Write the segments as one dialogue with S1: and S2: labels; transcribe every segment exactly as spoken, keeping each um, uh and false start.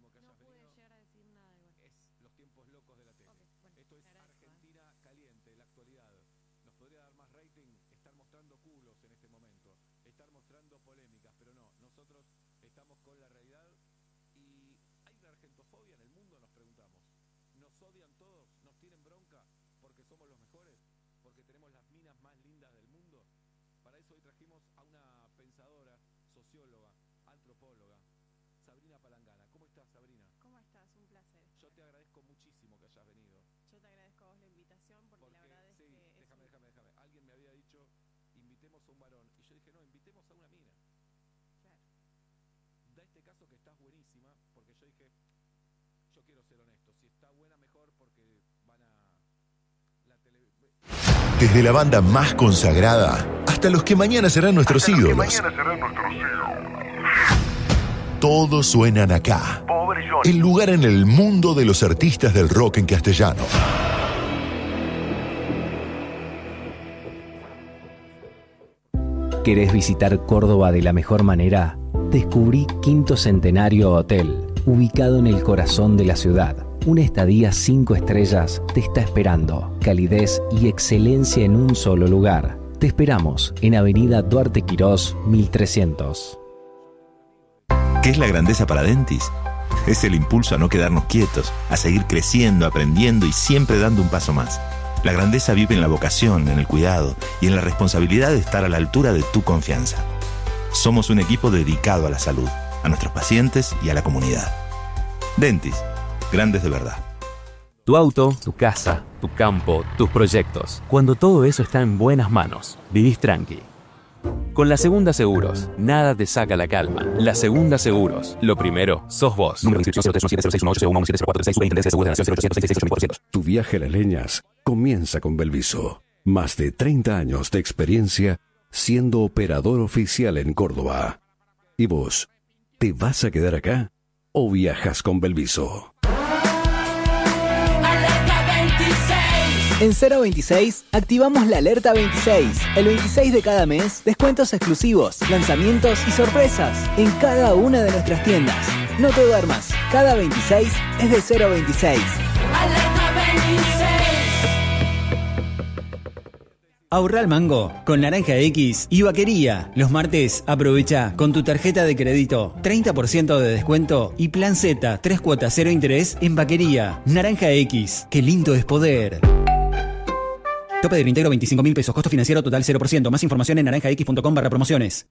S1: No pude llegar a decir nada igual.
S2: Es los tiempos locos de la tele.
S1: Okay, bueno,
S2: Esto es Argentina caliente, la actualidad. Nos podría dar más rating estar mostrando culos en este momento, estar mostrando polémicas, pero no, nosotros estamos con la realidad. Y hay una argentofobia en el mundo, nos preguntamos. Nos odian todos, nos tienen bronca porque somos los mejores, porque tenemos las minas más lindas del mundo. Para eso hoy trajimos a una pensadora, socióloga, antropóloga, Sabrina Palangana. ¿Cómo estás, Sabrina?
S1: ¿Cómo estás? Un placer.
S2: Yo te agradezco muchísimo que hayas venido.
S1: Yo te agradezco a vos la invitación porque,
S2: Porque,
S1: la verdad es
S2: sí,
S1: que... es
S2: déjame,
S1: un...
S2: déjame, déjame. Alguien me había dicho, invitemos a un varón. Y yo dije, no, invitemos a una mina.
S1: Claro.
S2: Da este caso que estás buenísima, porque yo dije, yo quiero ser honesto. Si está buena, mejor, porque van a... La tele...
S3: Desde la banda más consagrada hasta los que mañana serán nuestros
S4: Hasta los que
S3: ídolos.
S4: mañana serán nuestros ídolos.
S3: Todos suenan acá.
S4: Pobre Johnny.
S3: El lugar en el mundo de los artistas del rock en castellano.
S5: ¿Querés visitar Córdoba de la mejor manera? Descubrí Quinto Centenario Hotel, ubicado en el corazón de la ciudad. Una estadía cinco estrellas te está esperando. Calidez y excelencia en un solo lugar. Te esperamos en Avenida Duarte Quirós, mil trescientos.
S6: ¿Qué es la grandeza para Dentis? Es el impulso a no quedarnos quietos, a seguir creciendo, aprendiendo y siempre dando un paso más. La grandeza vive en la vocación, en el cuidado y en la responsabilidad de estar a la altura de tu confianza. Somos un equipo dedicado a la salud, a nuestros pacientes y a la comunidad. Dentis, grandes de verdad.
S7: Tu auto, tu casa, tu campo, tus proyectos. Cuando todo eso está en buenas manos, vivís tranqui. Con La Segunda Seguros, nada te saca la calma. La Segunda Seguros, lo primero, sos vos. Número de inscripción cero tres uno siete cero seis uno ocho cero uno siete cero cuatro seis. Superintendencia de Seguros de la Nación cero ochocientos seiscientos sesenta y ocho mil cuatrocientos.
S8: Tu viaje a las leñas comienza con Belviso. Más de treinta años de experiencia siendo operador oficial en Córdoba. ¿Y vos, te vas a quedar acá o viajas con Belviso?
S9: En cero veintiséis activamos la alerta veintiséis. El veintiséis de cada mes, descuentos exclusivos, lanzamientos y sorpresas en cada una de nuestras tiendas. No te duermas, cada veintiséis es de cero veintiséis.
S10: Alerta veintiséis.
S9: Ahorra al mango con Naranja X y Vaquería. Los martes aprovecha con tu tarjeta de crédito treinta por ciento de descuento y plan Z, tres cuotas cero interés en Vaquería. Naranja X, qué lindo es poder. Tope de reintegro veinticinco mil pesos, costo financiero total cero por ciento. Más información en naranjax.com barra promociones.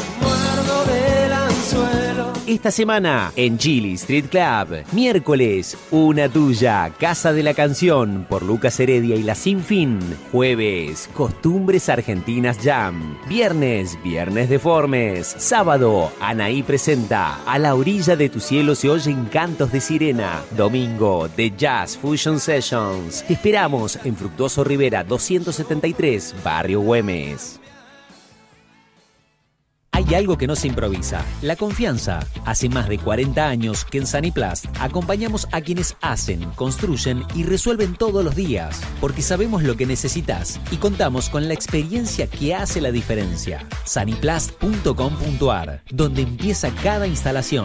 S11: Esta semana en Chili Street Club, miércoles, Una Tuya, Casa de la Canción por Lucas Heredia y La Sin Fin. Jueves, Costumbres Argentinas Jam. Viernes, Viernes Deformes. Sábado, Anaí presenta A la orilla de tu cielo se oyen cantos de sirena. Domingo, The Jazz Fusion Sessions. Te esperamos en Fructuoso Rivera doscientos setenta y tres, Barrio Güemes. Hay algo que no se improvisa, la confianza. Hace más de cuarenta años que en Saniplast acompañamos a quienes hacen, construyen y resuelven todos los días, porque sabemos lo que necesitas y contamos con la experiencia que hace la diferencia. Saniplast punto com punto ar, donde empieza cada instalación.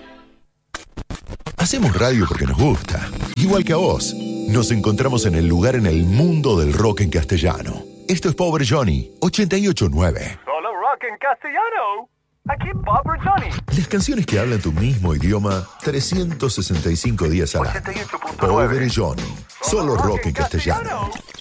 S3: Hacemos radio porque nos gusta, igual que a vos. Nos encontramos en el lugar en el mundo del rock en castellano. Esto es Pobre Johnny, ochenta y ocho punto nueve.
S4: Solo rock en castellano. Aquí Pobre Johnny.
S3: Las canciones que hablan tu mismo idioma trescientos sesenta y cinco días al año.
S4: ochenta y ocho punto nueve.
S3: Pobre Johnny, solo rock en castellano.